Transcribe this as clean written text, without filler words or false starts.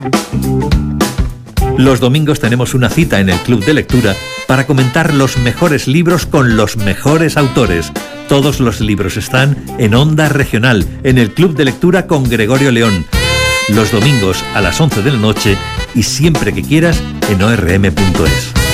Los domingos tenemos una cita en el Club de Lectura para comentar los mejores libros con los mejores autores. Todos los libros están en Onda Regional, en el Club de Lectura con Gregorio León. Los domingos a las 11 de la noche y siempre que quieras en orm.es.